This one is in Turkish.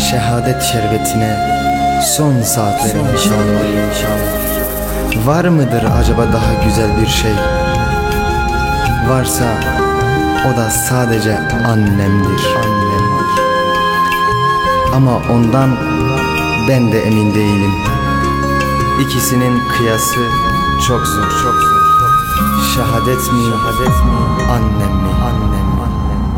şehadet şerbetine son saatlerin inşallah. Var mıdır acaba daha güzel bir şey? Varsa o da sadece annemdir. Ama ondan ben de emin değilim. İkisinin kıyası çok zor. Şehadet mi, annem mi?